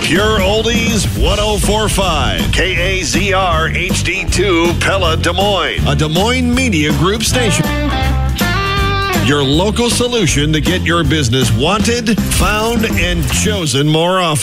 Pure Oldies 1045. KAZR HD2 Pella, Des Moines. A Des Moines Media Group station. Your local solution to get your business wanted, found, and chosen more often.